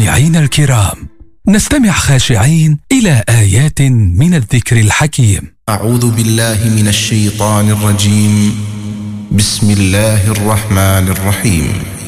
مستمعينا الكرام، نستمع خاشعين إلى آيات من الذكر الحكيم. أعوذ بالله من الشيطان الرجيم. بسم الله الرحمن الرحيم.